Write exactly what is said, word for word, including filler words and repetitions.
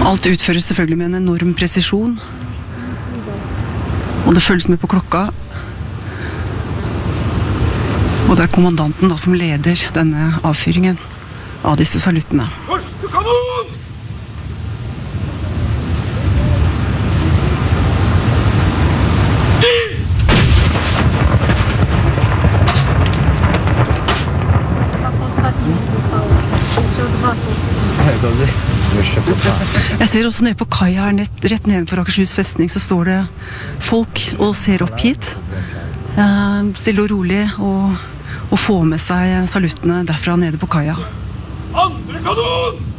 Alt utføres selvfølgelig med en enorm presisjon. Og det følges med på klokka. Og det er kommandanten da som leder denne avfyringen av disse saluttene. Første kanon! Jeg ser også nede på kaia her, nett, rett nedenfor Akershus festning, så står det folk og ser opp hit. Eh, stille og rolig, og, og få med seg saluttene derfra nede på kaia. Andre kanon!